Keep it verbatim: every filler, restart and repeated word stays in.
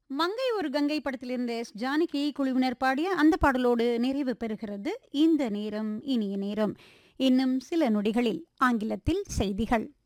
மங்கை ஒரு கங்கை படத்திலிருந்து எஸ் ஜானகி குழுவினர் பாடிய அந்த பாடலோடு நிறைவு பெறுகிறது இந்த நேரம் இனிய நேரம். இன்னும் சில நொடிகளில் ஆங்கிலத்தில் செய்திகள்.